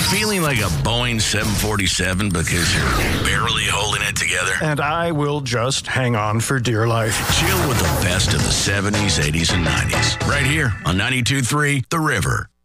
Feeling like a Boeing 747 because you're barely holding it together? And I will just hang on for dear life. Chill with the best of the 70s, 80s, and 90s. Right here on 92.3 The River.